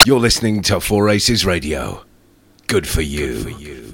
You're listening to Four Aces Radio. Good for you.